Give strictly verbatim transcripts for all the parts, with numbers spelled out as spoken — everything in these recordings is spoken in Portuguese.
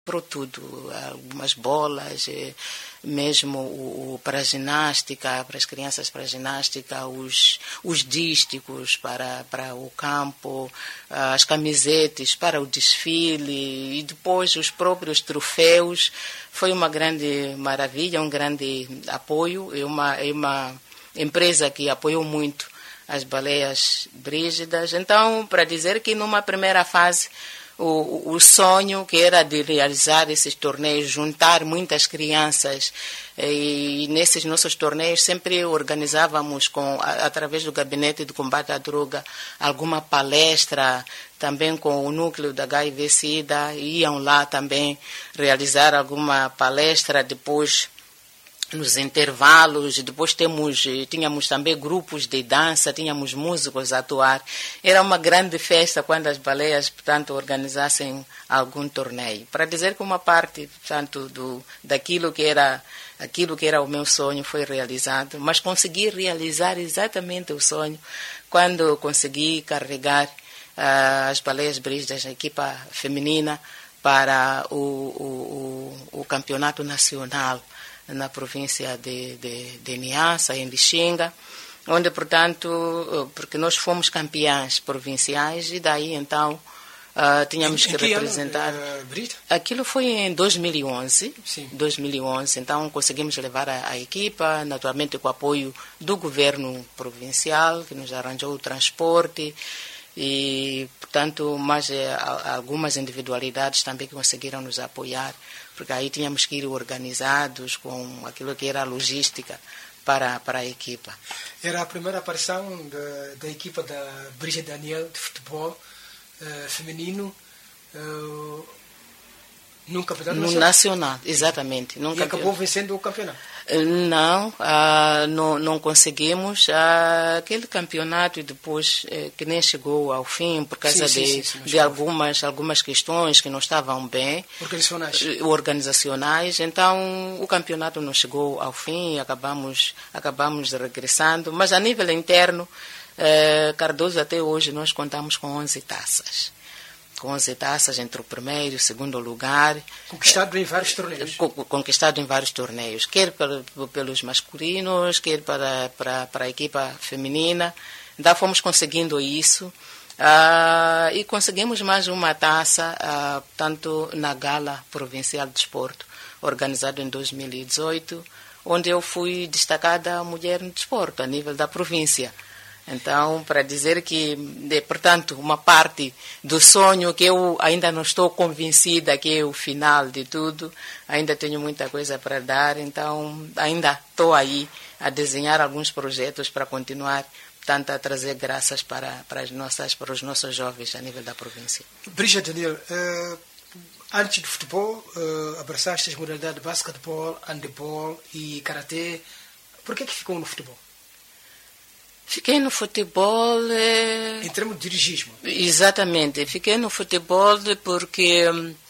Por tudo, algumas bolas, mesmo o, o, para a ginástica, para as crianças para a ginástica, os, os dísticos para, para o campo, as camisetas para o desfile e depois os próprios troféus. Foi uma grande maravilha, um grande apoio. É uma, é uma empresa que apoiou muito as baleias brígidas. Então, para dizer que numa primeira fase, O, o sonho que era de realizar esses torneios, juntar muitas crianças, e nesses nossos torneios sempre organizávamos, com, através do Gabinete de Combate à Droga, alguma palestra, também com o núcleo da H I V-Sida, iam lá também realizar alguma palestra, depois nos intervalos, depois temos, tínhamos também grupos de dança, tínhamos músicos a atuar. Era uma grande festa quando as baleias, portanto, organizassem algum torneio. Para dizer que uma parte, portanto, do, daquilo que era, aquilo que era o meu sonho foi realizado, mas consegui realizar exatamente o sonho quando consegui carregar uh, as baleias brígidas, a equipa feminina, para o, o, o, o campeonato nacional na província de, de, de Niassa, em Lixinga, onde, portanto, porque nós fomos campeãs provinciais e daí, então, uh, tínhamos em, que, em que representar... Ano, uh, Aquilo foi em dois mil e onze. Sim. dois mil e onze, então conseguimos levar a, a equipa, naturalmente com o apoio do governo provincial, que nos arranjou o transporte, e, portanto, mais eh, algumas individualidades também que conseguiram nos apoiar, porque aí tínhamos que ir organizados com aquilo que era a logística para, para a equipa. Era a primeira aparição da, da equipa da Brígida Daniel de futebol uh, feminino uh, num campeonato no nacional. nacional, exatamente. Num E campe... acabou vencendo o campeonato. Não, uh, não, não conseguimos. Uh, aquele campeonato e depois uh, que nem chegou ao fim por causa sim, de, sim, sim, sim, de algumas, algumas questões que não estavam bem. Organizacionais. Organizacionais. Então, o campeonato não chegou ao fim e acabamos, acabamos regressando. Mas a nível interno, uh, Cardoso, até hoje, nós contamos com onze taças. Com onze taças entre o primeiro e o segundo lugar. Conquistado em vários torneios. Conquistado em vários torneios, quer pelos masculinos, quer para, para, para a equipa feminina. Então fomos conseguindo isso. Uh, e conseguimos mais uma taça, uh, tanto na Gala Provincial de Desporto, organizado em dois mil e dezoito, onde eu fui destacada mulher no desporto, a nível da província. Então, para dizer que, de, portanto, uma parte do sonho que eu ainda não estou convencida que é o final de tudo, ainda tenho muita coisa para dar, então ainda estou aí a desenhar alguns projetos para continuar, portanto, a trazer graças para, para, as nossas, para os nossos jovens a nível da província. Brígida Daniel, uh, antes do futebol, uh, abraçaste as modalidades de basquetebol, handebol e karatê. Por que que ficou no futebol? Fiquei no futebol... É... Em termos de dirigismo. Exatamente. Fiquei no futebol porque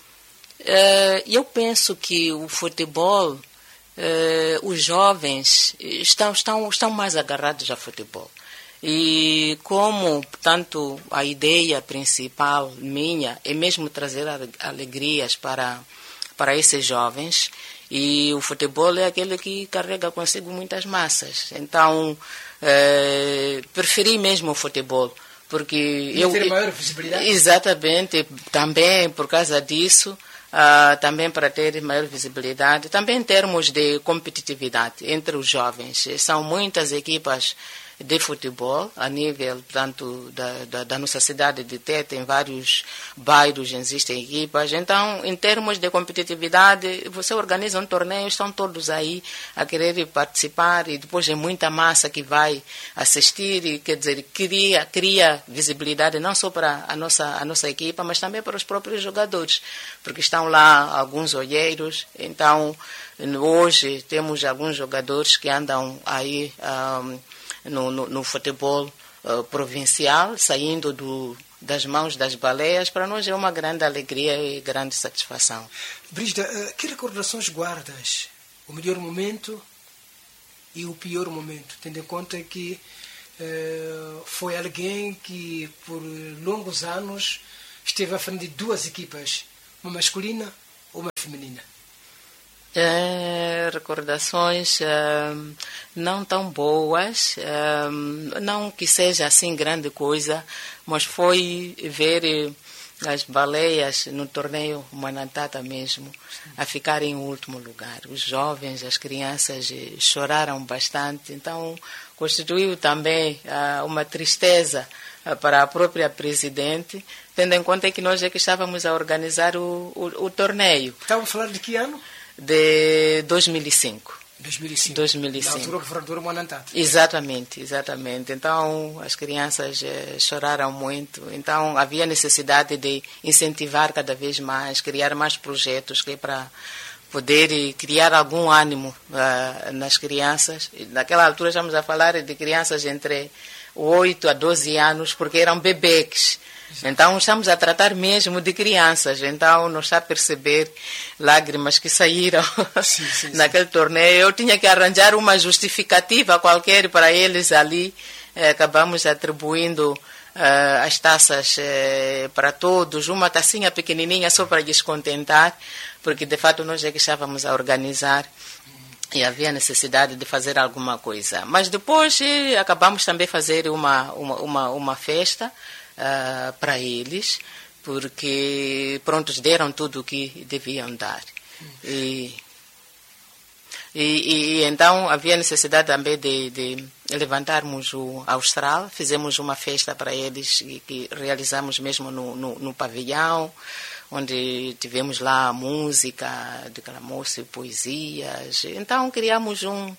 é, eu penso que o futebol, é, os jovens estão, estão, estão mais agarrados ao futebol. E como, portanto, a ideia principal minha é mesmo trazer alegrias para, para esses jovens, e o futebol é aquele que carrega consigo muitas massas. Então... Uh, preferi mesmo o futebol, porque e eu ter maior visibilidade. Exatamente, também por causa disso, uh, também para ter maior visibilidade, também em termos de competitividade entre os jovens. São muitas equipas de futebol a nível, portanto, da, da, da nossa cidade de Tete, em vários bairros existem equipas. Então, em termos de competitividade, você organiza um torneio, estão todos aí a querer participar, e depois é muita massa que vai assistir, e quer dizer, cria, cria visibilidade não só para a nossa, a nossa equipa, mas também para os próprios jogadores, porque estão lá alguns olheiros. Então, hoje temos alguns jogadores que andam aí um, No, no, no futebol uh, provincial, saindo do, das mãos das baleias. Para nós é uma grande alegria e grande satisfação. Brígida, uh, que recordações guardas? O melhor momento e o pior momento, tendo em conta que uh, foi alguém que por longos anos esteve à frente de duas equipas, uma masculina ou uma feminina? É, recordações é, não tão boas, é, não que seja assim grande coisa, mas foi ver as baleias no torneio Manantata mesmo, a ficar em último lugar. Os jovens, as crianças choraram bastante, então constituiu também uh, uma tristeza uh, para a própria presidente, tendo em conta que nós é que estávamos a organizar o, o, o torneio. Estávamos a falar de que ano? De dois mil e cinco. dois mil e cinco. dois mil e cinco. Na altura que foi o Manantata. Exatamente, exatamente. Então, as crianças eh, choraram muito. Então, havia necessidade de incentivar cada vez mais, criar mais projetos que para poder criar algum ânimo uh, nas crianças. Naquela altura, estamos a falar de crianças entre oito a doze anos, porque eram bebês. Então, estamos a tratar mesmo de crianças. Então, não está a perceber lágrimas que saíram sim, sim, naquele sim. torneio. Eu tinha que arranjar uma justificativa qualquer para eles ali. Eh, acabamos atribuindo eh, as taças eh, para todos, uma tacinha pequenininha só para descontentar, porque, de fato, nós é que estávamos a organizar e havia necessidade de fazer alguma coisa. Mas depois eh, acabamos também fazer uma, uma, uma, uma festa Uh, para eles, porque prontos deram tudo o que deviam dar. E, e, e então havia necessidade também de, de levantarmos o Austral, fizemos uma festa para eles que, que realizamos mesmo no, no, no pavilhão, onde tivemos lá música, declamou-se poesias. Então criamos um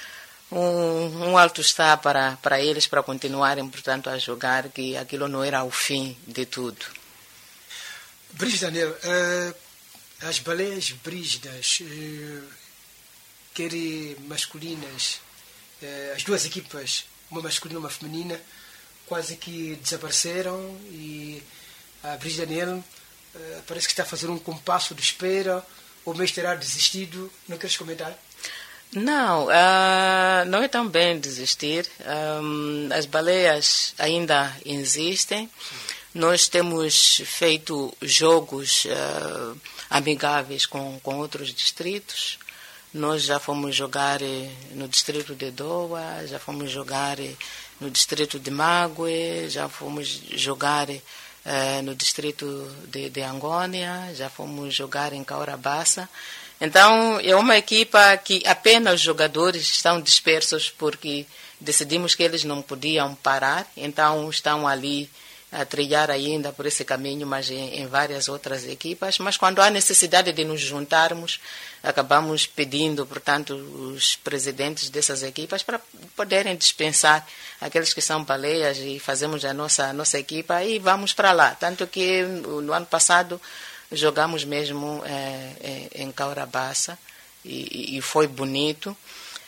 Um, um alto está para, para eles, para continuarem, portanto, a jogar, que aquilo não era o fim de tudo. Brígida, uh, as baleias brígidas, uh, quer masculinas, uh, as duas equipas, uma masculina e uma feminina, quase que desapareceram e a Brígida Daniel uh, parece que está a fazer um compasso de espera, ou mesmo terá desistido. Não queres comentar? Não, uh, não é tão bem desistir. Um, as baleias ainda existem. Sim. Nós temos feito jogos uh, amigáveis com, com outros distritos. Nós já fomos jogar no distrito de Doa, já fomos jogar no distrito de Mague, já fomos jogar uh, no distrito de, de Angônia, já fomos jogar em Caurabassa. Então, é uma equipa que apenas os jogadores estão dispersos porque decidimos que eles não podiam parar, então estão ali a trilhar ainda por esse caminho, mas em, em várias outras equipas. Mas quando há necessidade de nos juntarmos, acabamos pedindo, portanto, os presidentes dessas equipas para poderem dispensar aqueles que são baleias e fazemos a nossa, a nossa equipa e vamos para lá. Tanto que no ano passado jogamos mesmo é, é, em Caurabassa e, e foi bonito.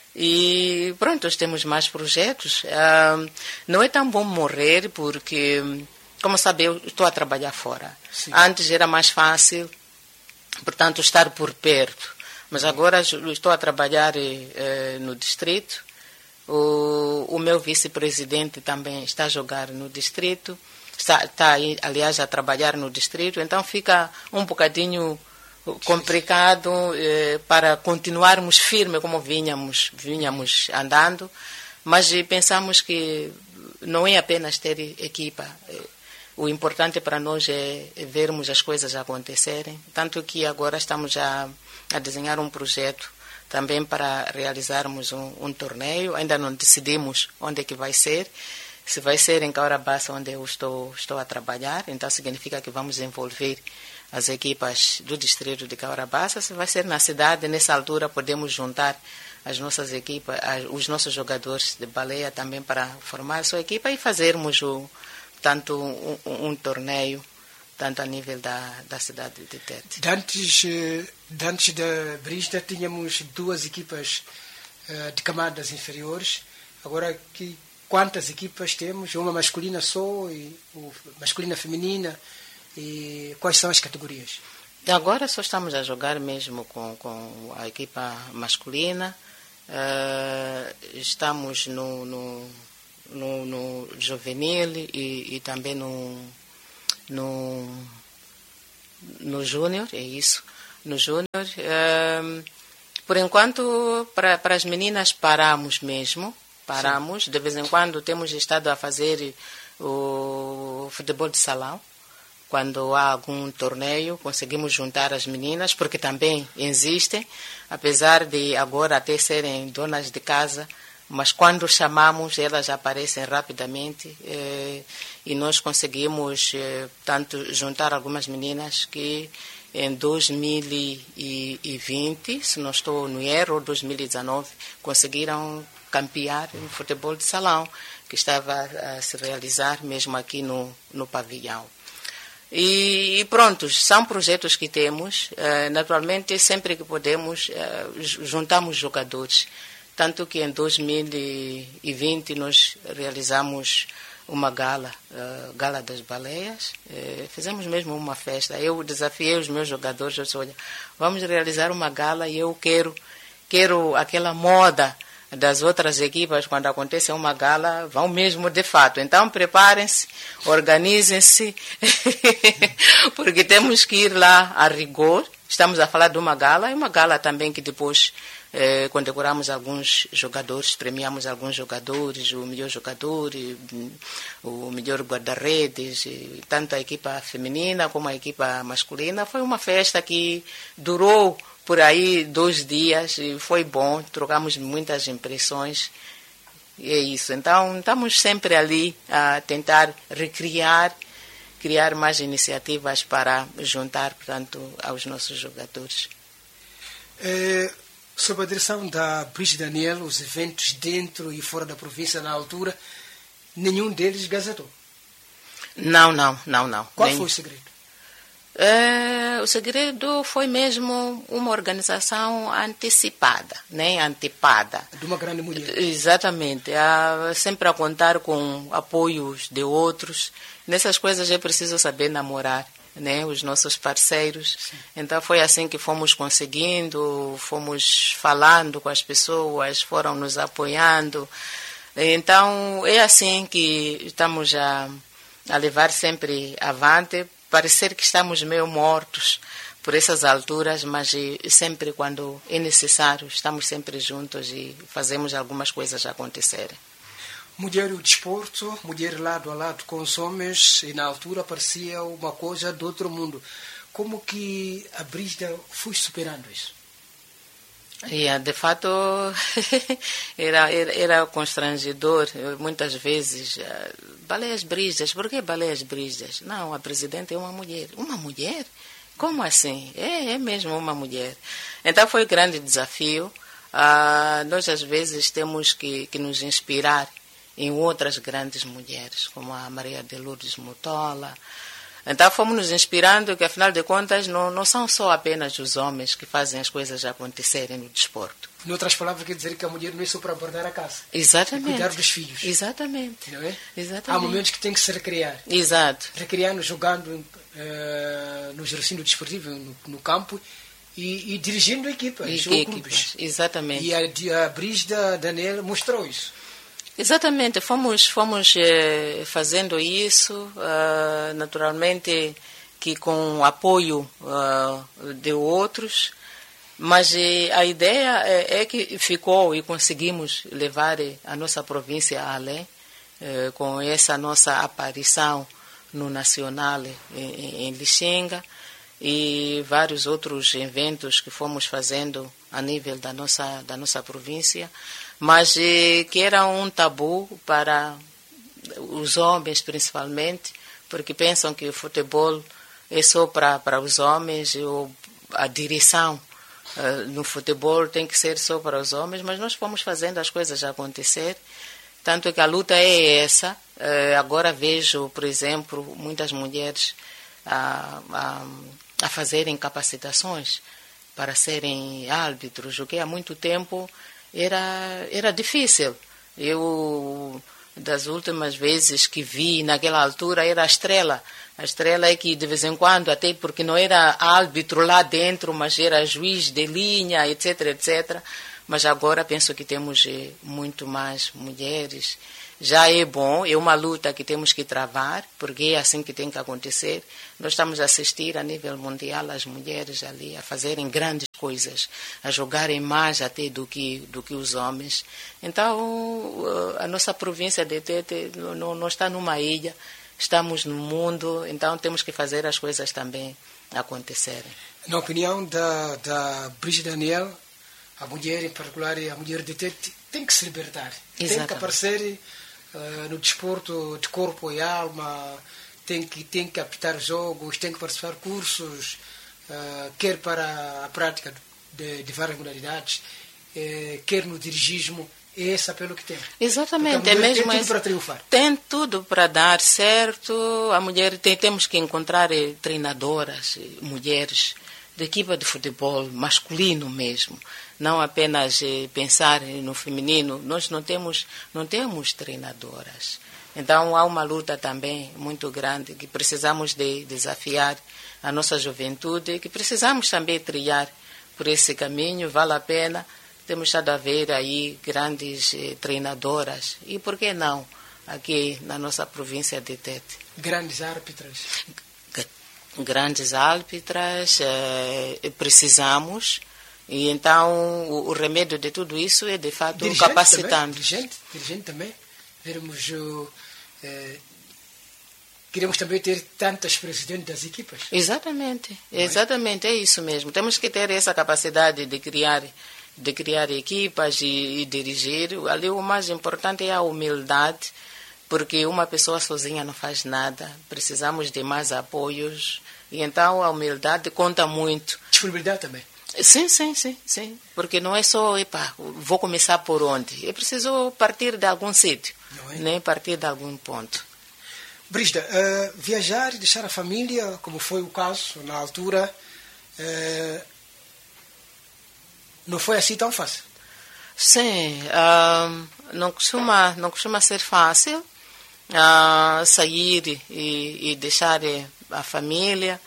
E pronto, temos mais projetos. Ah, não é tão bom morrer porque, como sabe, eu estou a trabalhar fora. Sim. Antes era mais fácil, portanto, estar por perto. Mas agora estou a trabalhar eh, no distrito. O, o meu vice-presidente também está a jogar no distrito. Está, está, aliás, a trabalhar no distrito, então fica um bocadinho complicado eh, para continuarmos firme como vinhamos, vinhamos andando, mas pensamos que não é apenas ter equipa. O importante para nós é vermos as coisas acontecerem, tanto que agora estamos a, a desenhar um projeto também para realizarmos um, um torneio, ainda não decidimos onde é que vai ser. Se vai ser em Caurabassa, onde eu estou, estou a trabalhar, então significa que vamos envolver as equipas do distrito de Caurabassa. Se vai ser na cidade, nessa altura podemos juntar as nossas equipas, os nossos jogadores de baleia também para formar a sua equipa e fazermos o, tanto um, um, um torneio, tanto a nível da, da cidade de Tete. Antes, antes da Brígida tínhamos duas equipas uh, de camadas inferiores, agora que quantas equipas temos? Uma masculina só, e o, masculina feminina, e quais são as categorias? Agora só estamos a jogar mesmo com, com a equipa masculina. Uh, estamos no, no, no, no juvenil e, e também no, no, no júnior, é isso. no Júnior. Uh, por enquanto, para, para as meninas paramos mesmo, paramos. Sim. De vez em quando temos estado a fazer o futebol de salão. Quando há algum torneio, conseguimos juntar as meninas, porque também existem, apesar de agora até serem donas de casa, mas quando chamamos, elas aparecem rapidamente eh, e nós conseguimos eh, tanto juntar algumas meninas que em dois mil e vinte, se não estou no erro, dois mil e dezenove, conseguiram campear no futebol de salão, que estava a se realizar mesmo aqui no, no pavilhão. E, e pronto, são projetos que temos, uh, naturalmente sempre que podemos uh, juntamos jogadores, tanto que em dois mil e vinte nós realizamos uma gala, uh, Gala das Baleias, uh, fizemos mesmo uma festa, eu desafiei os meus jogadores, eu disse, olha, vamos realizar uma gala e eu quero, quero aquela moda das outras equipas, quando acontece uma gala, vão mesmo de fato. Então, preparem-se, organizem-se, porque temos que ir lá a rigor. Estamos a falar de uma gala, e uma gala também que depois eh, condecoramos alguns jogadores, premiamos alguns jogadores, o melhor jogador, o melhor guarda-redes, tanto a equipa feminina como a equipa masculina. Foi uma festa que durou por aí dois dias e foi bom, trocamos muitas impressões e é isso. Então, estamos sempre ali a tentar recriar, criar mais iniciativas para juntar, portanto, aos nossos jogadores. É, sob a direção da Brigitte Daniel, os eventos dentro e fora da província na altura, nenhum deles gazetou? Não, não, não, não. Qual Nem... foi o segredo? É, o segredo foi mesmo uma organização antecipada, né? Antepada. De uma grande mulher. Exatamente. A, sempre a contar com apoios de outros. Nessas coisas é preciso saber namorar, né? Os nossos parceiros. Sim. Então foi assim que fomos conseguindo, fomos falando com as pessoas, foram nos apoiando. Então é assim que estamos a, a levar sempre avante. Parecer que estamos meio mortos por essas alturas, mas sempre quando é necessário, estamos sempre juntos e fazemos algumas coisas acontecerem. Mulher e o desporto, mulher lado a lado com os homens, e na altura parecia uma coisa do outro mundo. Como que a Brigitte foi superando isso? Yeah, de fato, era, era, era constrangedor. Muitas vezes, baleias brisas, por que baleias brisas? Não, a presidente é uma mulher. Uma mulher? Como assim? É, é mesmo uma mulher. Então foi um grande desafio. Ah, nós às vezes temos que, que nos inspirar em outras grandes mulheres, como a Maria de Lourdes Mutola. Então fomos nos inspirando que, afinal de contas, não, não são só apenas os homens que fazem as coisas acontecerem no desporto. Em outras palavras, quer dizer que a mulher não é só para guardar a casa. Exatamente. É cuidar dos filhos. Exatamente. Não é? Exatamente. Há momentos que tem que se recriar. Exato. Recriando, jogando uh, no exercício desportivo, no, no campo, e, e dirigindo equipas e, ou equipas. clubes. Exatamente. E a, a Brigitte Daniel mostrou isso. Exatamente, fomos, fomos eh, fazendo isso, uh, naturalmente que com apoio uh, de outros, mas eh, a ideia é, é que ficou e conseguimos levar a nossa província além, eh, com essa nossa aparição no Nacional em, em Lixinga e vários outros eventos que fomos fazendo a nível da nossa, da nossa província, mas eh, que era um tabu para os homens principalmente, porque pensam que o futebol é só para, para os homens, ou a direção uh, no futebol tem que ser só para os homens, mas nós fomos fazendo as coisas acontecer, tanto que a luta é essa. Uh, agora vejo, por exemplo, muitas mulheres a, a, a fazerem capacitações para serem árbitros, o que há muito tempo Era, era difícil. Eu, das últimas vezes que vi, naquela altura, era a Estrela. A Estrela é que, de vez em quando, até porque não era árbitro lá dentro, mas era juiz de linha, etc, etcétera. Mas agora penso que temos muito mais mulheres. já é bom, é uma luta que temos que travar, porque é assim que tem que acontecer. Nós estamos a assistir a nível mundial as mulheres ali a fazerem grandes coisas, a jogarem mais até do que, do que os homens. Então, a nossa província de Tete não, não está numa ilha, estamos no mundo, então temos que fazer as coisas também acontecerem. Na opinião da, da Brigitte Daniel, a mulher em particular, a mulher de Tete, tem que se libertar. Exatamente. Tem que aparecer uh, no desporto de corpo e alma, tem que, tem que apitar jogos, tem que participar de cursos, uh, quer para a prática de, de várias modalidades, eh, quer no dirigismo. É esse apelo que tem. Exatamente, é mesmo. Tem tudo para triunfar. Tem tudo para dar certo. A mulher tem, temos que encontrar eh, treinadoras, eh, mulheres de equipa de futebol masculino mesmo, não apenas eh, pensar no feminino. Nós não temos, não temos treinadoras. Então há uma luta também muito grande que precisamos de desafiar a nossa juventude, que precisamos também trilhar por esse caminho. Vale a pena. Temos estado a ver aí grandes eh, treinadoras. E por que não aqui na nossa província de Tete? Grandes árbitras. G grandes árbitras, eh, precisamos. E então o, o remédio de tudo isso é de fato dirigente capacitando. Também, dirigente, dirigente também. Veremos, eh, queremos também ter tantas presidentes das equipas. Exatamente, exatamente, é isso mesmo. Temos que ter essa capacidade de criar de criar equipas e, e dirigir. Ali o mais importante é a humildade, porque uma pessoa sozinha não faz nada. Precisamos de mais apoios. E então a humildade conta muito. Disponibilidade também. Sim, sim, sim, sim. Porque não é só, epa, vou começar por onde. É preciso partir de algum sítio, não é? Nem partir de algum ponto. Brígida, uh, viajar e deixar a família, como foi o caso na altura, uh, não foi assim tão fácil? Sim, uh, não, costuma, não costuma ser fácil uh, sair e, e deixar a família.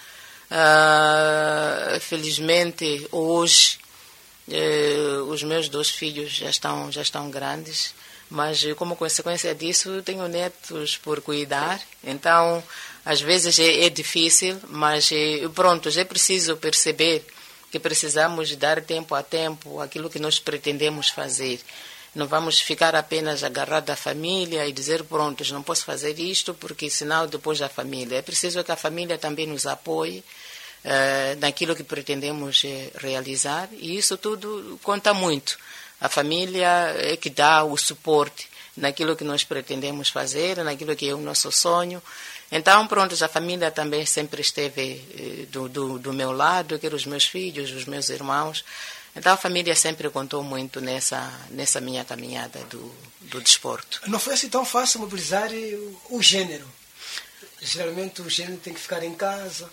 Uh, felizmente, hoje, uh, os meus dois filhos já estão, já estão grandes, mas como consequência disso, tenho netos por cuidar. Então, às vezes é, é difícil, mas é, pronto, é preciso perceber que precisamos dar tempo a tempo aquilo que nós pretendemos fazer. Não vamos ficar apenas agarrados à família e dizer, pronto, não posso fazer isto porque senão depois a família. É preciso que a família também nos apoie uh, naquilo que pretendemos uh, realizar, e isso tudo conta muito. A família é que dá o suporte naquilo que nós pretendemos fazer, naquilo que é o nosso sonho. Então, pronto, a família também sempre esteve eh, do, do, do meu lado, quer os meus filhos, os meus irmãos. Então, a família sempre contou muito nessa, nessa minha caminhada do, do desporto. Não foi assim tão fácil mobilizar o, o gênero. Geralmente o gênero tem que ficar em casa,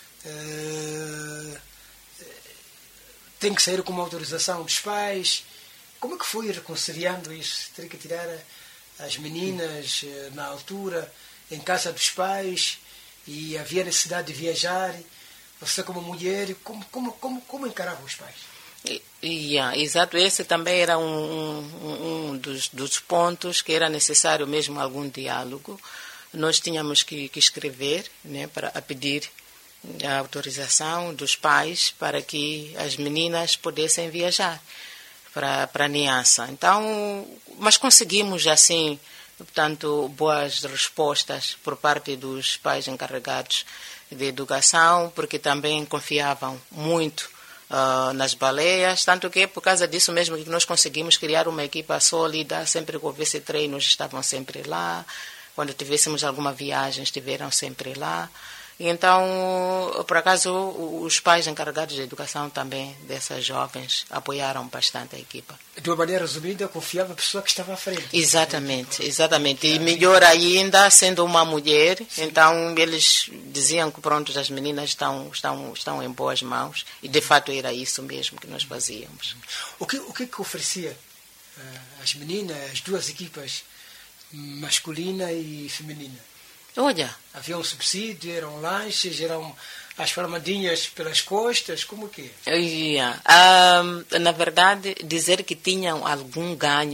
eh, tem que sair com uma autorização dos pais. Como é que foi reconciliando isso? Ter que tirar as meninas eh, na altura em casa dos pais, e havia necessidade de viajar. Você como mulher, como, como, como, como encarava os pais? Yeah, exato, esse também era um, um, um dos, dos pontos que era necessário mesmo algum diálogo. Nós tínhamos que, que escrever, né, para a pedir a autorização dos pais para que as meninas pudessem viajar para, para a Niassa. Então, mas conseguimos assim, portanto, boas respostas por parte dos pais encarregados de educação, porque também confiavam muito uh, nas baleias, tanto que por causa disso mesmo que nós conseguimos criar uma equipa sólida. Sempre que houvesse treinos, estavam sempre lá. Quando tivéssemos alguma viagem, estiveram sempre lá. E então, por acaso, os pais encarregados de educação também dessas jovens apoiaram bastante a equipa. De uma maneira resumida, confiava a pessoa que estava à frente. Exatamente, exatamente. E melhor ainda, sendo uma mulher, sim. Então eles diziam que pronto, as meninas estão, estão, estão em boas mãos. E de fato era isso mesmo que nós fazíamos. O que, o que, que oferecia uh, às meninas, as duas equipas, masculina e feminina? Olha, havia um subsídio, eram lanches, eram as palmadinhas pelas costas, como que é? Yeah. Um, na verdade, dizer que tinham algum ganho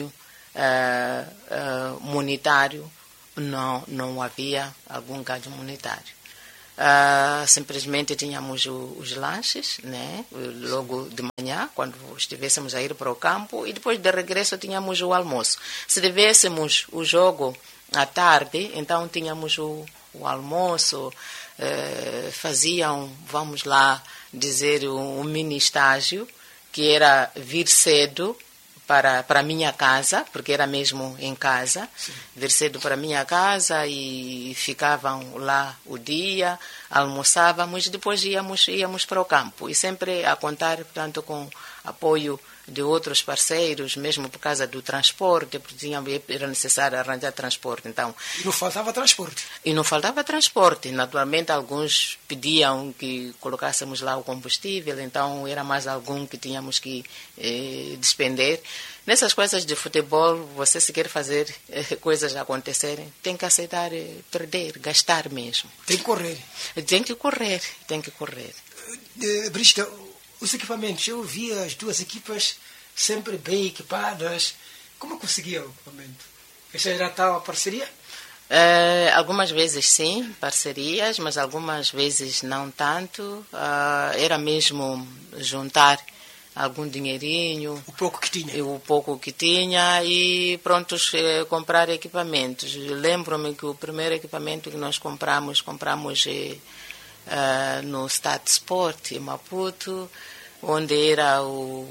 uh, uh, monetário, não, não havia algum ganho monetário. Uh, simplesmente tínhamos o, os lanches, né? Logo de manhã, quando estivéssemos a ir para o campo, e depois de regresso tínhamos o almoço. Se tivéssemos o jogo à tarde, então tínhamos o, o almoço, uh, faziam, vamos lá dizer, um, um mini estágio, que era vir cedo para para minha casa, porque era mesmo em casa. Sim. Vir cedo para minha casa e ficavam lá o dia, almoçávamos e depois íamos, íamos para o campo. E sempre a contar, portanto, com apoio de outros parceiros, mesmo por causa do transporte, porque tinha, era necessário arranjar transporte. Então, e não faltava transporte? E não faltava transporte. Naturalmente, alguns pediam que colocássemos lá o combustível, então era mais algum que tínhamos que eh, despender. Nessas coisas de futebol, você se quer fazer eh, coisas acontecerem, tem que aceitar eh, perder, gastar mesmo. Tem que correr. Tem que correr, tem que correr. Uh, Brígida, os equipamentos, eu vi as duas equipas sempre bem equipadas. Como conseguia o equipamento? Essa era tal a parceria? Uh, algumas vezes sim, parcerias, mas algumas vezes não tanto. Uh, era mesmo juntar algum dinheirinho. O pouco que tinha. O pouco que tinha e prontos eh, comprar equipamentos. Lembro-me que o primeiro equipamento que nós compramos, compramos eh, uh, no Stade Sport, em Maputo, onde era o,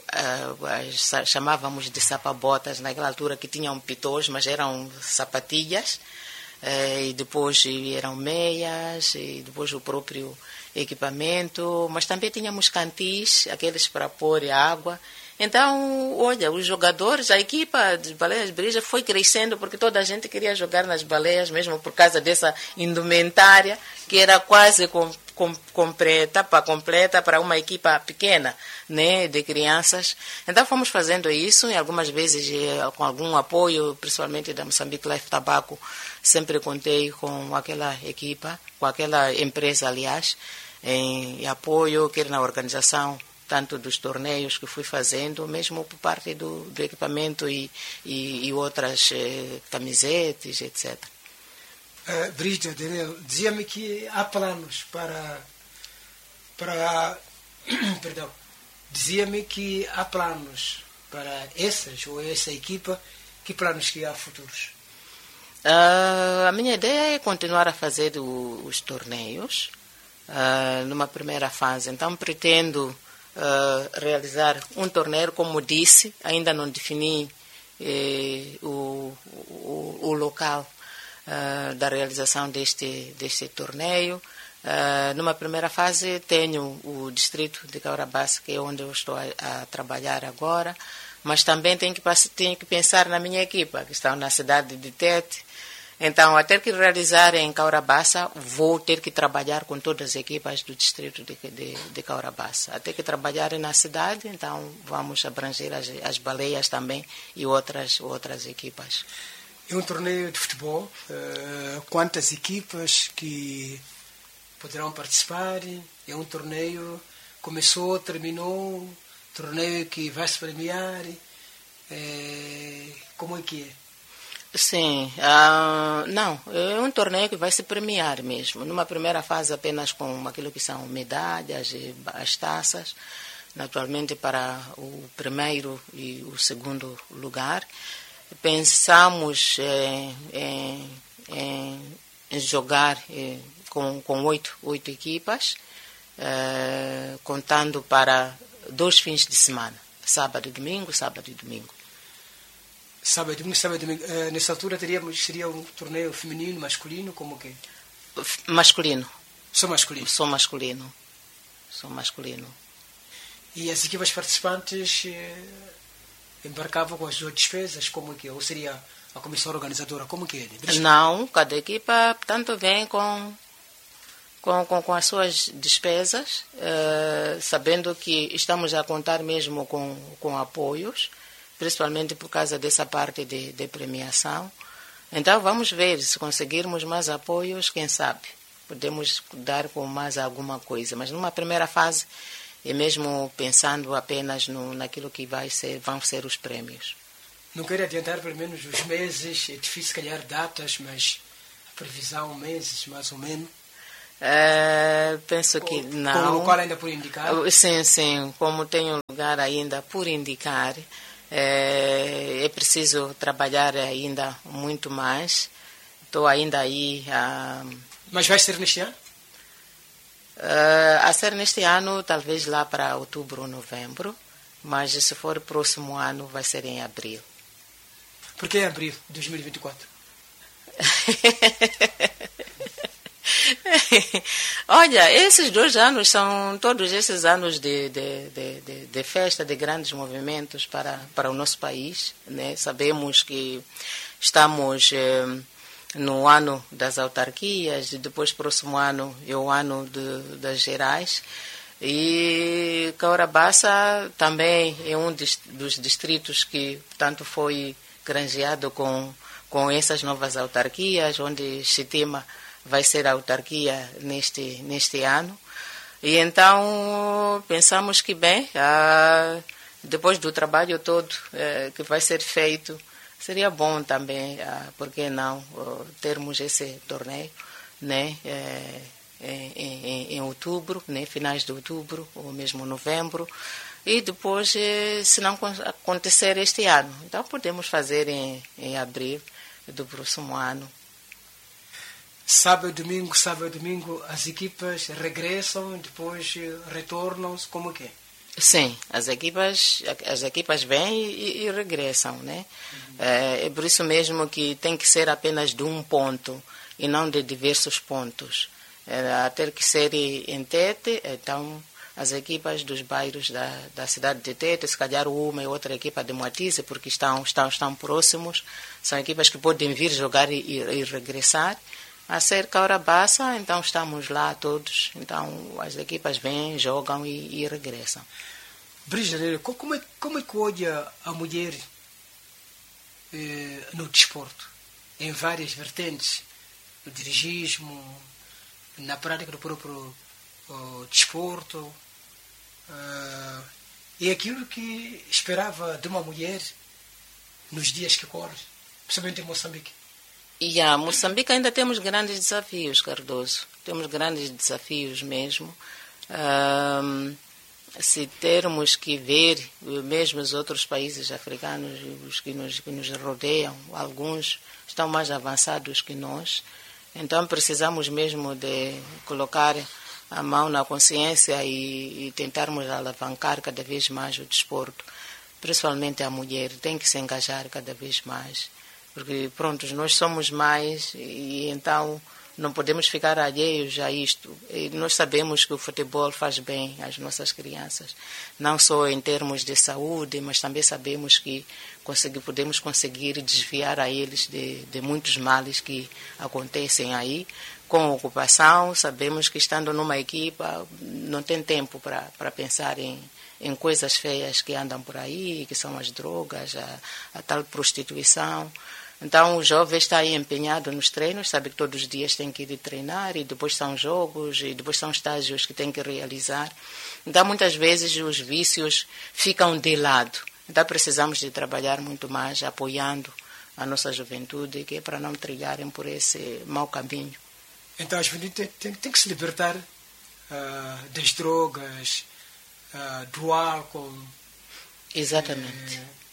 uh, chamávamos de sapabotas, naquela altura que tinham pitós, mas eram sapatilhas, uh, e depois eram meias, e depois o próprio equipamento, mas também tínhamos cantis, aqueles para pôr água. Então, olha, os jogadores, a equipa de Baleias Brija foi crescendo porque toda a gente queria jogar nas baleias, mesmo por causa dessa indumentária, que era quase com, com, completa, para, completa para uma equipa pequena, né, de crianças. Então, fomos fazendo isso, e algumas vezes com algum apoio, principalmente da Moçambique Life Tabaco, sempre contei com aquela equipa, com aquela empresa, aliás, em apoio, quer na organização, tanto dos torneios que fui fazendo, mesmo por parte do, do equipamento e, e, e outras eh, camisetas, etcétera. Uh, Brígida, Daniel, dizia-me que há planos para... para perdão. Dizia-me que há planos para essas ou essa equipa. Que planos que há futuros? Uh, a minha ideia é continuar a fazer o, os torneios uh, numa primeira fase. Então, pretendo Uh, realizar um torneio, como disse, ainda não defini eh, o, o, o local uh, da realização deste, deste torneio. Uh, numa primeira fase tenho o distrito de Caurabaça, que é onde eu estou a, a trabalhar agora, mas também tenho que, tenho que pensar na minha equipa, que está na cidade de Tete. Então, a ter que realizar em Caurabaça, vou ter que trabalhar com todas as equipas do distrito de, de, de Caurabaça. A ter que trabalhar na cidade, então vamos abranger as, as baleias também e outras, outras equipas. É um torneio de futebol. Uh, quantas equipas que poderão participar? É um torneio, começou, terminou, torneio que vai se premiar. Uh, como é que é? Sim, uh, não, é um torneio que vai se premiar mesmo. Numa primeira fase apenas com aquilo que são medalhas e as taças, naturalmente para o primeiro e o segundo lugar. Pensamos em, em, em, em jogar eh, com, com oito, oito equipas, eh, contando para dois fins de semana, sábado e domingo, sábado e domingo. Sábado e domingo, sábado e domingo. Uh, nessa altura teríamos, seria um torneio feminino, masculino, como que? Masculino. Só masculino? Só masculino. Só masculino. E as equipas participantes eh, embarcavam com as suas despesas, como que é? Ou seria a comissão organizadora, como que é? Não, cada equipa, portanto, vem com, com, com, com as suas despesas, uh, sabendo que estamos a contar mesmo com, com apoios, principalmente por causa dessa parte de, de premiação. Então, vamos ver, se conseguirmos mais apoios, quem sabe, podemos dar com mais alguma coisa. Mas numa primeira fase, é mesmo pensando apenas no, naquilo que vai ser, vão ser os prêmios. Não quero adiantar pelo menos os meses, é difícil calhar datas, mas a previsão, meses mais ou menos. Uh, penso que Com, não. Com o local ainda por indicar? Uh, sim, sim. Como tenho lugar ainda por indicar, é, é preciso trabalhar ainda muito mais. Estou ainda aí a... Mas vai ser neste ano? Uh, a ser neste ano, talvez lá para outubro ou novembro. Mas se for próximo ano, vai ser em abril. Por que em abril de dois mil e vinte e quatro? Olha, esses dois anos são todos esses anos de, de, de, de, de festa, de grandes movimentos para, para o nosso país, né? Sabemos que estamos eh, no ano das autarquias e depois próximo ano é o ano de, das gerais. E Caurabaça também é um dos distritos que, portanto, foi granjeado com, com essas novas autarquias, onde Xitima vai ser a autarquia neste, neste ano. E então pensamos que, bem, ah, depois do trabalho todo eh, que vai ser feito, seria bom também, ah, por que não, oh, termos esse torneio, né? Eh, em, em, em outubro, né? Finais de outubro ou mesmo novembro. E depois, eh, se não acontecer este ano, então podemos fazer em, em abril do próximo ano. Sábado e domingo, sábado e domingo, as equipas regressam, depois retornam-se, como que é? Sim, as equipas, as equipas vêm e, e regressam, né? Uhum. É, é por isso mesmo que tem que ser apenas de um ponto e não de diversos pontos. É, a ter que ser em Tete, então as equipas dos bairros da, da cidade de Tete, se calhar uma e outra equipa de Moatize, porque estão, estão, estão próximos, são equipas que podem vir jogar e, e, e regressar. A ser Caurabaça, então estamos lá todos, então as equipas vêm, jogam e, e regressam. Brígida, como é, como é que olha a mulher eh, no desporto? Em várias vertentes, no dirigismo, na prática do próprio o, desporto, uh, é aquilo que esperava de uma mulher nos dias que correm, principalmente em Moçambique. E a Moçambique ainda temos grandes desafios, Cardoso. Temos grandes desafios mesmo. Um, se termos que ver, mesmo os outros países africanos, os que nos, que nos rodeiam, alguns estão mais avançados que nós. Então precisamos mesmo de colocar a mão na consciência e, e tentarmos alavancar cada vez mais o desporto. Principalmente a mulher tem que se engajar cada vez mais. Porque, pronto, nós somos mais e então não podemos ficar alheios a isto. E nós sabemos que o futebol faz bem às nossas crianças, não só em termos de saúde, mas também sabemos que conseguir, podemos conseguir desviar a eles de, de muitos males que acontecem aí. Com ocupação, sabemos que estando numa equipa não tem tempo para para pensar em, em coisas feias que andam por aí, que são as drogas, a, a tal prostituição. Então o jovem está aí empenhado nos treinos, sabe que todos os dias tem que ir treinar e depois são jogos e depois são estágios que tem que realizar. Então muitas vezes os vícios ficam de lado. Então precisamos de trabalhar muito mais apoiando a nossa juventude, que é para não trilharem por esse mau caminho. Então a juventude tem, tem, tem que se libertar uh, das drogas, uh, do álcool. Exatamente. Uh,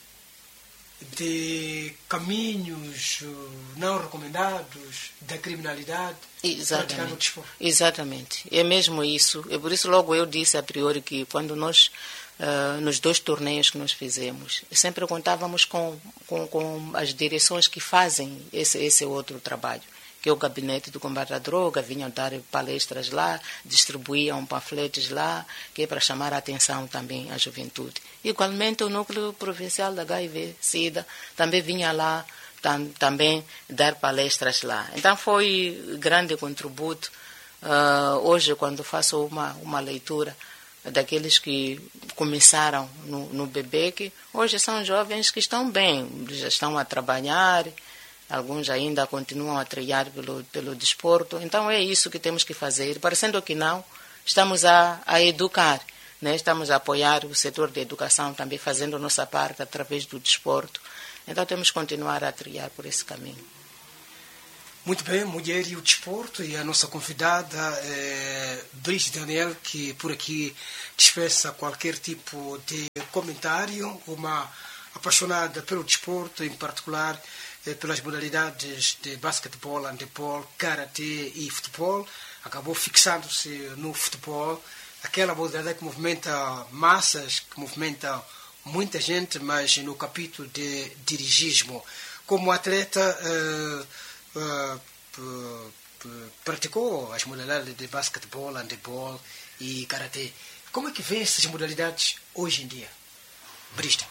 de caminhos não recomendados, da criminalidade, praticando o desporto. Exatamente, é mesmo isso. É por isso logo eu disse a priori que quando nós, uh, nos dois torneios que nós fizemos, sempre contávamos com, com, com as direções que fazem esse, esse outro trabalho, que é o Gabinete do Combate à Droga, vinham dar palestras lá, distribuíam panfletos lá, que é para chamar a atenção também à juventude. Igualmente o Núcleo Provincial da H I V-Sida também vinha lá tam, também dar palestras lá. Então foi grande contributo. Uh, hoje, quando faço uma, uma leitura daqueles que começaram no, no Bebeque, hoje são jovens que estão bem, já estão a trabalhar. Alguns ainda continuam a trilhar pelo, pelo desporto. Então é isso que temos que fazer. Parecendo que não, estamos a, a educar, né? Estamos a apoiar o setor de educação, também fazendo a nossa parte através do desporto. Então temos que continuar a trilhar por esse caminho. Muito bem, Mulher e o Desporto, e a nossa convidada é Brigitte Daniel, que por aqui dispensa qualquer tipo de comentário, uma apaixonada pelo desporto, em particular eh, pelas modalidades de basquetebol, handebol, karatê e futebol. Acabou fixando-se no futebol, aquela modalidade que movimenta massas, que movimenta muita gente, mas no capítulo de dirigismo. Como atleta, eh, Uh, uh, uh, praticou as modalidades de basquetebol, handebol e karatê. Como é que vê essas modalidades hoje em dia, Brigitte?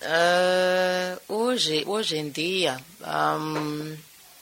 Uh, hoje, hoje em dia, um,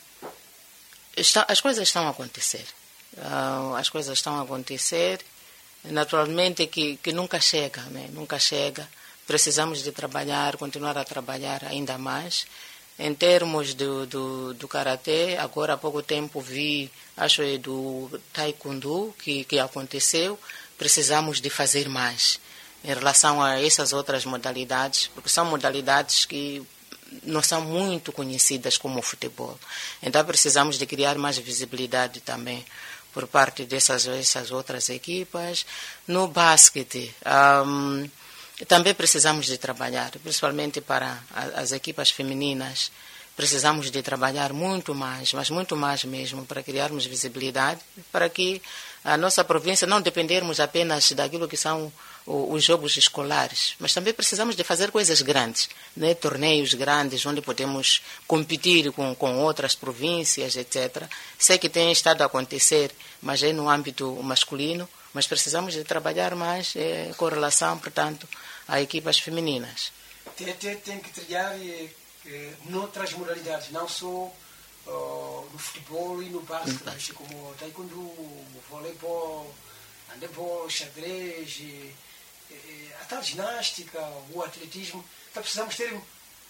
está, as coisas estão a acontecer. Uh, as coisas estão a acontecer. Naturalmente que, que nunca chega, né? Nunca chega. Precisamos de trabalhar, continuar a trabalhar ainda mais. Em termos do, do, do karatê, agora há pouco tempo vi, acho é do taekwondo que, que aconteceu, precisamos de fazer mais em relação a essas outras modalidades, porque são modalidades que não são muito conhecidas como o futebol. Então precisamos de criar mais visibilidade também por parte dessas, dessas outras equipas. No basquete, um, também precisamos de trabalhar, principalmente para as equipas femininas. Precisamos de trabalhar muito mais, mas muito mais mesmo, para criarmos visibilidade, para que a nossa província não dependermos apenas daquilo que são os jogos escolares, mas também precisamos de fazer coisas grandes, né? Torneios grandes, onde podemos competir com, com outras províncias, etcétera. Sei que tem estado a acontecer, mas é no âmbito masculino, mas precisamos de trabalhar mais eh, com relação, portanto, a equipas femininas. Tem, tem, tem que trilhar eh, eh, noutras modalidades, não só uh, no futebol e no basquete, mas como taekwondo, voleibol, handebol, xadrez, e, e, até a ginástica, o atletismo. Então precisamos ter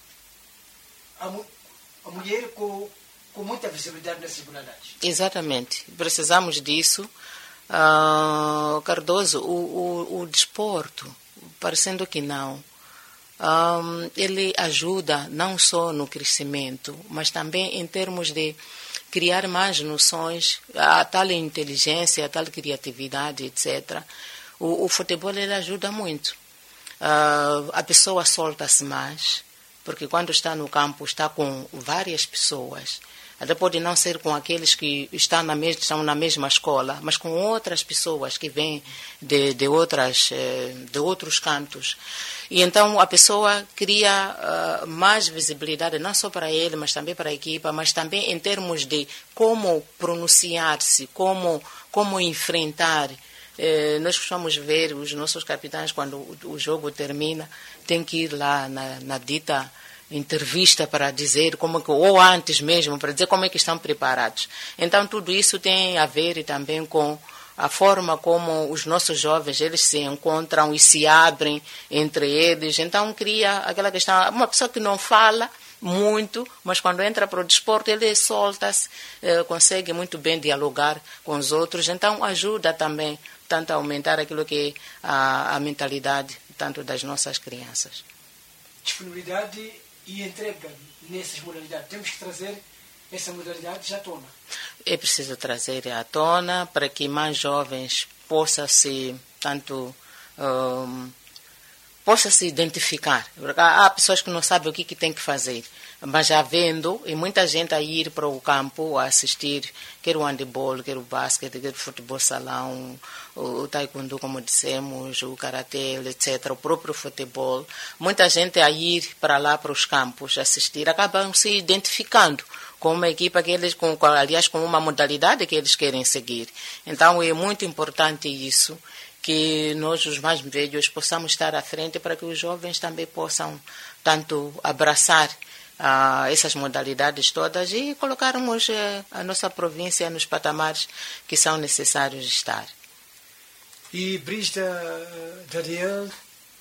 a, a mulher com, com muita visibilidade nessas modalidades. Exatamente, precisamos disso. Uh, Cardoso, o, o, o desporto, parecendo que não, um, ele ajuda não só no crescimento, mas também em termos de criar mais noções, a tal inteligência, a tal criatividade, etcétera. O, o futebol ele ajuda muito. Uh, a pessoa solta-se mais, porque quando está no campo está com várias pessoas. Até pode não ser com aqueles que estão na, mes estão na mesma escola, mas com outras pessoas que vêm de, de, outras, de outros cantos. E então a pessoa cria uh, mais visibilidade, não só para ele, mas também para a equipa, mas também em termos de como pronunciar-se, como, como enfrentar. Eh, nós costumamos ver os nossos capitães, quando o, o jogo termina, tem que ir lá na, na dita entrevista para dizer como que, ou antes mesmo, para dizer como é que estão preparados. Então tudo isso tem a ver também com a forma como os nossos jovens eles se encontram e se abrem entre eles. Então cria aquela questão, uma pessoa que não fala muito, mas quando entra para o desporto ele solta-se, eh, consegue muito bem dialogar com os outros. Então ajuda também tanto a aumentar aquilo que é a, a mentalidade tanto das nossas crianças. Disponibilidade e entrega nessas modalidades. Temos que trazer essa modalidade à tona. É preciso trazer à tona para que mais jovens possam se, tanto, um, possam se identificar. Porque há pessoas que não sabem o que, que tem que fazer, mas já vendo, e muita gente a ir para o campo a assistir, quer o handebol, quer o basquete, quer o futebol salão, o, o taekwondo, como dissemos, o karatê, etcétera, o próprio futebol. Muita gente a ir para lá, para os campos, assistir, acabam se identificando com uma equipa que eles, com, aliás, com uma modalidade que eles querem seguir. Então é muito importante isso, que nós, os mais velhos, possamos estar à frente para que os jovens também possam tanto abraçar Uh, essas modalidades todas e colocarmos uh, a nossa província nos patamares que são necessários estar. E Brigitte Daniel,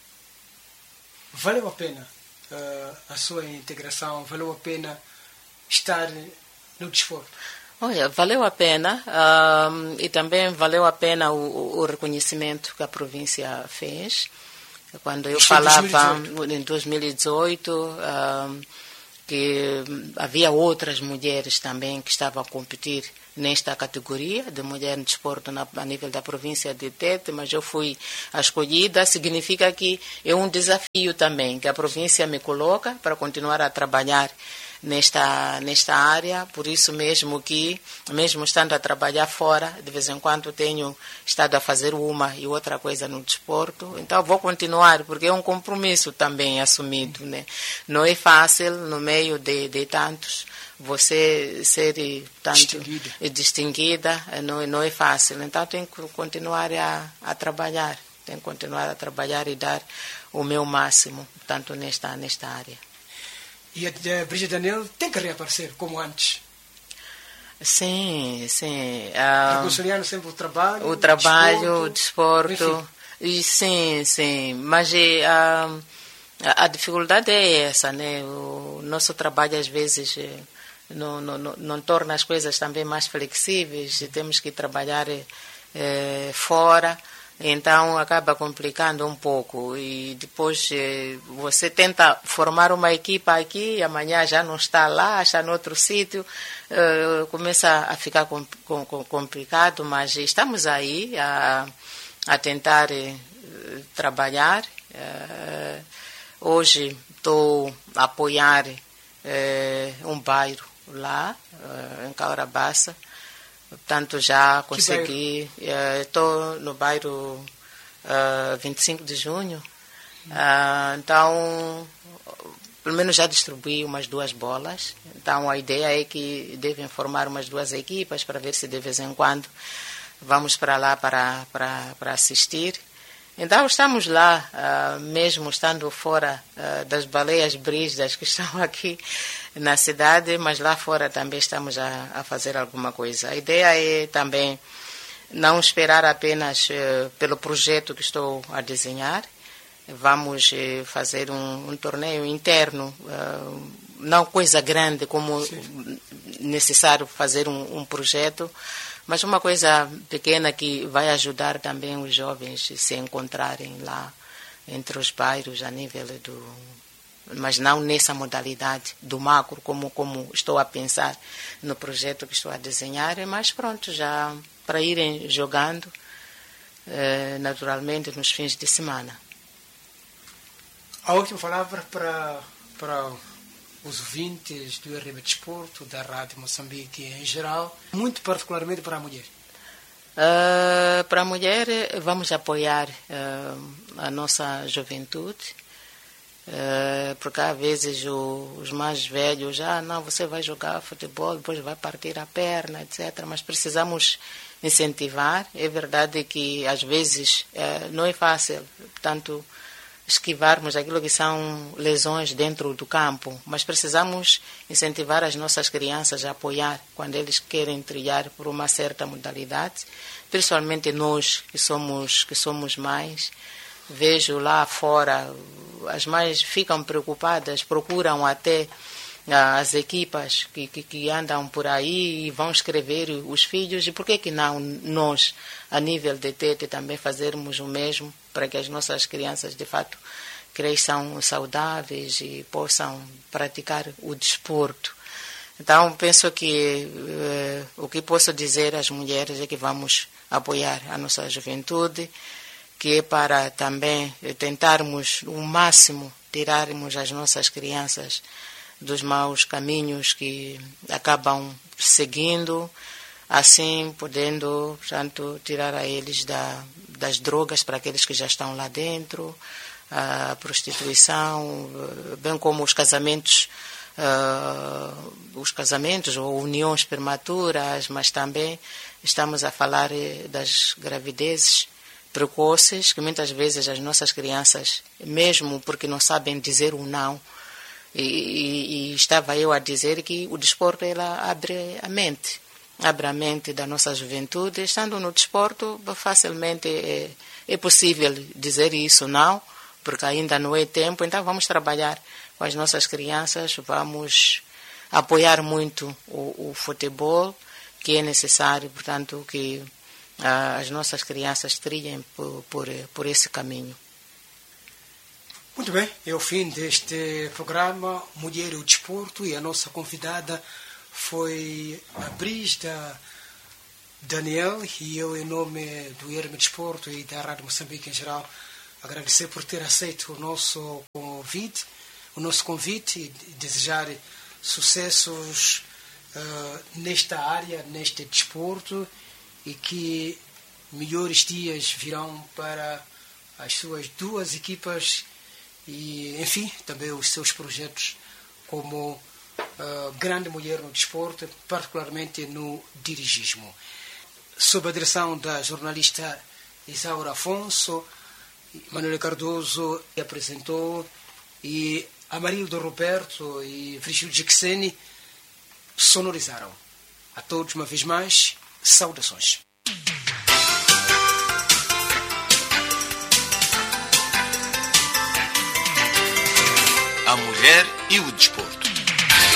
valeu a pena uh, a sua integração, valeu a pena estar no desporto? Olha, valeu a pena uh, e também valeu a pena o, o reconhecimento que a província fez. Quando eu Isso falava em dois mil e dezoito. em dois mil e dezoito, uh, que havia outras mulheres também que estavam a competir nesta categoria de mulher no desporto na, a nível da província de Tete, mas eu fui a escolhida. Significa que é um desafio também que a província me coloca para continuar a trabalhar nesta, nesta área, por isso mesmo que, mesmo estando a trabalhar fora, de vez em quando tenho estado a fazer uma e outra coisa no desporto, então vou continuar, porque é um compromisso também assumido, né? Não é fácil, no meio de, de tantos, você ser tanto distinguida, distinguida não, não é fácil, então tenho que continuar a, a trabalhar, tenho que continuar a trabalhar e dar o meu máximo, tanto nesta, nesta área. E a Brigitte Daniel tem que reaparecer, como antes. Sim, sim. Uh, Reconciliando sempre o trabalho, o trabalho, o desporto. desporto e sim, sim. Mas uh, a, a dificuldade é essa, né? O nosso trabalho às vezes não, não, não, não torna as coisas também mais flexíveis. Temos que trabalhar eh, fora. Então acaba complicando um pouco e depois eh, você tenta formar uma equipa aqui e amanhã já não está lá, está em outro sítio, eh, começa a ficar com, com, com complicado, mas estamos aí a, a tentar eh, trabalhar. Eh, hoje estou a apoiar eh, um bairro lá, eh, em Caurabaça. Portanto, já consegui. Estou uh, no bairro uh, vinte e cinco de junho. Uh, então, pelo menos já distribuí umas duas bolas. Então, a ideia é que devem formar umas duas equipas para ver se de vez em quando vamos para lá para, para, para assistir. Então, estamos lá, uh, mesmo estando fora uh, das baleias brígidas que estão aqui na cidade, mas lá fora também estamos a, a fazer alguma coisa. A ideia é também não esperar apenas uh, pelo projeto que estou a desenhar. Vamos uh, fazer um, um torneio interno, uh, não coisa grande como Sim. necessário fazer um, um projeto, mas uma coisa pequena que vai ajudar também os jovens a se encontrarem lá entre os bairros a nível do... Mas não nessa modalidade do macro, como, como estou a pensar no projeto que estou a desenhar, mas pronto, já para irem jogando eh, naturalmente nos fins de semana. A última palavra para, para os ouvintes do R M Desporto, da Rádio Moçambique em geral, muito particularmente para a mulher. Uh, para a mulher, vamos apoiar uh, a nossa juventude, uh, porque às vezes o, os mais velhos, já ah, não, você vai jogar futebol, depois vai partir a perna, etcétera. Mas precisamos incentivar. É verdade que às vezes uh, não é fácil, portanto, esquivarmos aquilo que são lesões dentro do campo, mas precisamos incentivar as nossas crianças a apoiar quando eles querem trilhar por uma certa modalidade, principalmente nós que somos, que somos mães. Vejo lá fora, as mães ficam preocupadas, procuram até as equipas que, que, que andam por aí e vão escrever os filhos, e por que que não nós, a nível de Tete, também fazermos o mesmo para que as nossas crianças, de fato, cresçam saudáveis e possam praticar o desporto. Então, penso que eh, o que posso dizer às mulheres é que vamos apoiar a nossa juventude, que é para também tentarmos o máximo tirarmos as nossas crianças dos maus caminhos que acabam seguindo, assim podendo, portanto, tirar a eles da, das drogas para aqueles que já estão lá dentro, a prostituição, bem como os casamentos, uh, os casamentos ou uniões prematuras, mas também estamos a falar das gravidezes precoces, que muitas vezes as nossas crianças, mesmo porque não sabem dizer o não, E, e, e estava eu a dizer que o desporto ela abre a mente, abre a mente da nossa juventude. Estando no desporto, facilmente é, é possível dizer isso, não, porque ainda não é tempo. Então vamos trabalhar com as nossas crianças, vamos apoiar muito o, o futebol, que é necessário, portanto, que ah, as nossas crianças trilhem por, por, por esse caminho. Muito bem, é o fim deste programa Mulher e o Desporto, e a nossa convidada foi a Brígida Daniel, e eu, em nome do I R M Desporto e da Rádio Moçambique em geral, agradecer por ter aceito o nosso convite, o nosso convite e desejar sucessos uh, nesta área, neste desporto, e que melhores dias virão para as suas duas equipas e, enfim, também os seus projetos como uh, grande mulher no desporto, particularmente no dirigismo. Sob a direção da jornalista Isaura Afonso, Manuel Cardoso apresentou, e Amarildo Roberto e Virgílio Gixeni sonorizaram. A todos, uma vez mais, saudações. A mulher e o desporto.